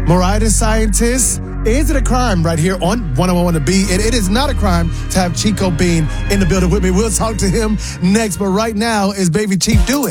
Mariah the Scientist. Is it a crime right here on 101 The Beat? And it is not a crime to have Chico Bean in the building with me. We'll talk to him next. But right now is Baby Chief. Do it.